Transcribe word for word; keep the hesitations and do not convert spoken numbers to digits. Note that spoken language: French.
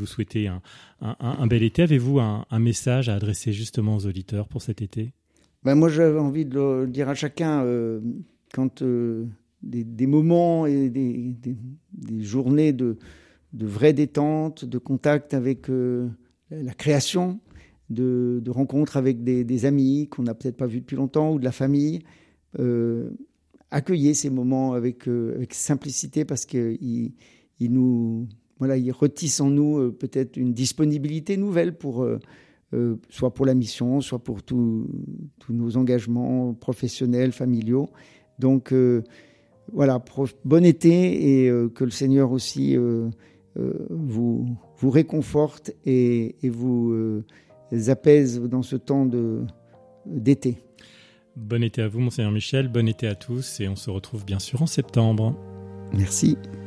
vous souhaiter un, un, un bel été. Avez-vous un, un message à adresser justement aux auditeurs pour cet été ? Ben moi, j'avais envie de le dire à chacun, euh, quand euh, des, des moments et des, des, des journées de, de vraie détente, de contact avec euh, la création, de, de rencontres avec des, des amis qu'on n'a peut-être pas vus depuis longtemps ou de la famille, euh, accueillez ces moments avec, euh, avec simplicité parce qu'ils ils nous, voilà, ils retissent en nous euh, peut-être une disponibilité nouvelle pour, euh, euh, soit pour la mission, soit pour tous nos engagements professionnels, familiaux. Donc euh, voilà, pro- bon été et euh, que le Seigneur aussi euh, euh, vous, vous réconforte et, et vous euh, apaise dans ce temps de, d'été. Bon été à vous, Monseigneur Michel, bon été à tous et on se retrouve bien sûr en septembre. Merci.